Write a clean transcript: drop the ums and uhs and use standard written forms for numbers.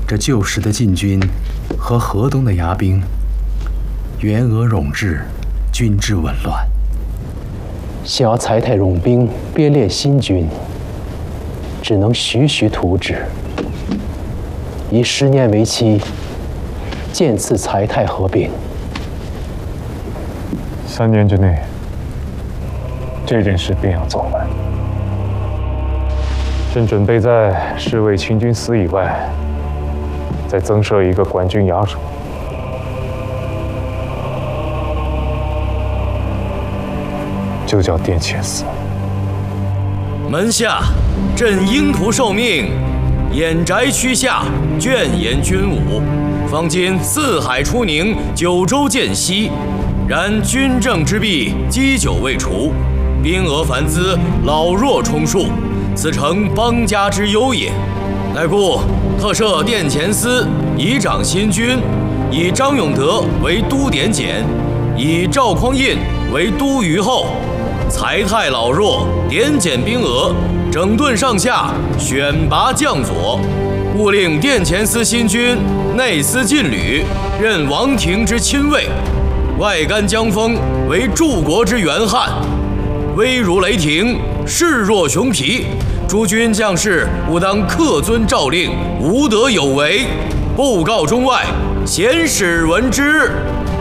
这旧时的晋军和河东的牙兵，援俄冗滞，军制紊乱。 想要裁汰冗兵，编练新军，只能徐徐图之，以10年为期，渐次裁汰合并。 3年之内，这件事便要做完。朕准备在侍卫亲军司以外，再增设一个管军衙署。就叫殿前司。 门下，朕应徒受命，偃宅区下，卷严军武。方今四海出宁，九州见息，然军政之弊，积久未除，兵额繁资，老弱充数，此诚邦家之忧也。乃故特设殿前司，以掌新军，以张永德为都点检，以赵匡胤为都虞候。裁汰老弱，点检兵额，整顿上下，选拔将佐，务令殿前司新军内司禁旅，任王庭之亲卫，外干江峰为柱国之元汉，威如雷霆，势若熊皮。诸军将士务当恪遵诏令，无得有违，布告中外，贤使闻之。